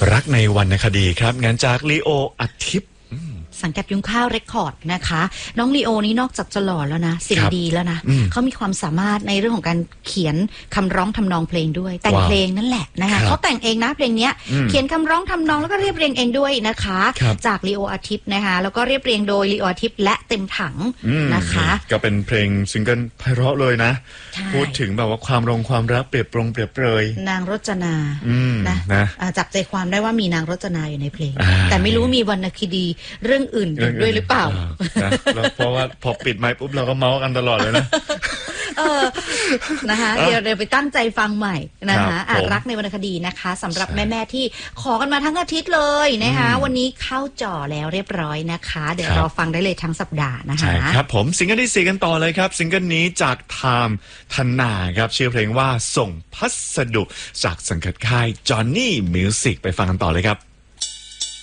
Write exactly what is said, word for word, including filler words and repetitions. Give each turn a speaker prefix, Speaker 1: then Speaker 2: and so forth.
Speaker 1: รักในวรรณคดีครับงานจากลีโออาทิตย์
Speaker 2: สังกัดยุ้งข้าวเรคคอร์ดนะคะน้องลีโอนี่นอกจากจะหล่อแล้วนะเสียงดีแล้วนะเขามีความสามารถในเรื่องของการเขียนคำร้องทำนองเพลงด้วยแต่งเพลงนั่นแหละนะคะเขาแต่งเองนะเพลงนี้เขียนคำร้องทำนองแล้วก็เรียบเรียงเองด้วยนะคะจากลีโออาทิตย์นะคะแล้วก็เรียบเรียงโดยลีโออาทิตย์และเต็มถังนะคะ
Speaker 1: ก็เป็นเพลงซิงเกิลไพเราะเลยนะพูดถึงแบบว่าความรงความรักเปรียบปรงเปรียบเปรย
Speaker 2: นางรจนานะจับใจความได้ว่ามีนางรจนาอยู่ในเพลงแต่ไม่รู้มีวรรณคดีเรื่องอื่นด้วยหรือเปล่า
Speaker 1: แล้วเพราะว่าพอปิดไมค์ปุ๊บเราก็เมาส์กันตลอดเลยนะ
Speaker 2: เออนะคะเดี๋ยวเราไปตั้งใจฟังใหม่นะคะรักในวรรณคดีนะคะสำหรับแม่ๆที่ขอกันมาทั้งอาทิตย์เลยนะคะวันนี้เข้าจ่อแล้วเรียบร้อยนะคะเดี๋ยวรอฟังได้เลยทั้งสัปดาห์นะคะ
Speaker 1: ใช่ครับผมซิงเกิลที่สี่กันต่อเลยครับซิงเกิลนี้จากไทม์ธนาครับชื่อเพลงว่าส่งพัสดุจากสังกัดค่าย Johnny Music ไปฟังกันต่อเลยครับ